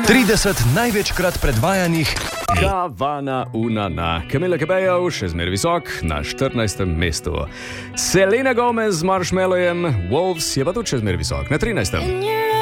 30 največkrat predvajanih Havana Unana. Camila Cabello, še zmeraj visok, na 14. mestu. Selena Gomez z Marshmallowjem, Wolves je pa tudi še zmeraj visok, na 13.